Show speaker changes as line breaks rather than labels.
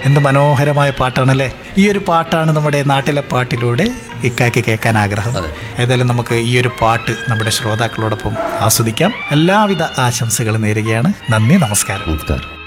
എന്ത് മനോഹരമായ പാട്ടാണല്ലേ. ഈ ഒരു പാട്ടാണ് നമ്മുടെ നാട്ടിലെ പാട്ടിലൂടെ ഇക്കായ്ക്ക് കേൾക്കാൻ ആഗ്രഹം. ഏതായാലും നമുക്ക് ഈ ഒരു പാട്ട് നമ്മുടെ ശ്രോതാക്കളോടൊപ്പം ആസ്വദിക്കാം. എല്ലാവിധ ആശംസകളും നേരുകയാണ്. നന്ദി, നമസ്കാരം.
നമസ്കാരം.